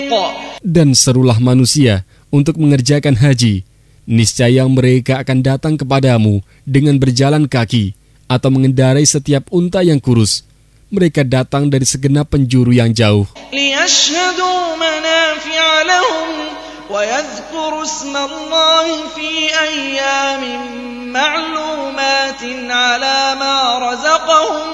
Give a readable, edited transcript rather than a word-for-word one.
Dan serulah manusia untuk mengerjakan haji. Niscaya mereka akan datang kepadamu dengan berjalan kaki atau mengendarai setiap unta yang kurus. Mereka datang dari segenap penjuru yang jauh. لِيَشْهَدُوا مَنَافِعَ لَهُمْ وَيَذْكُرُوا اسْمَ اللَّهِ فِي أَيَّامٍ مَّعْلُومَاتٍ عَلَى مَا رَزَقَهُم